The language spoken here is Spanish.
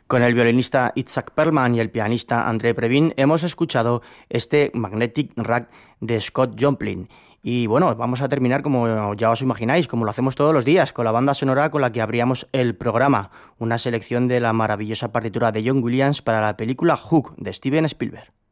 Con el violinista Itzhak Perlman y el pianista André Previn hemos escuchado este Magnetic Rack de Scott Joplin. Y bueno, vamos a terminar como ya os imagináis, como lo hacemos todos los días, con la banda sonora con la que abríamos el programa, una selección de la maravillosa partitura de John Williams para la película Hook de Steven Spielberg.